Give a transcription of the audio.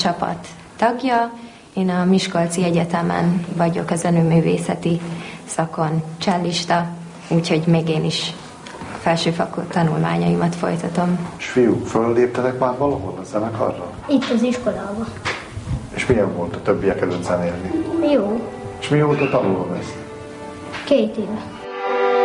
csapat tagja. Én a Miskolci Egyetemen vagyok a zenőművészeti szakon csellista, úgyhogy még én is felsőfokú tanulmányaimat folytatom. És fiúk, fölléptetek már valahol a zenekarra? Itt az iskolában. És milyen volt a többiek előtt zenélni? Jó. És mióta tanulod ezt? 2 éve.